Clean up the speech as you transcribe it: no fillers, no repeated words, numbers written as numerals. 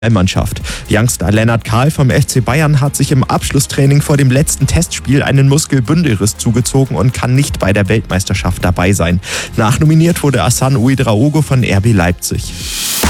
Mannschaft. Youngster Lennart Kahl vom FC Bayern hat sich im Abschlusstraining vor dem letzten Testspiel einen Muskelbündelriss zugezogen und kann nicht bei der Weltmeisterschaft dabei sein. Nachnominiert wurde Hassan Ouedraogo von RB Leipzig.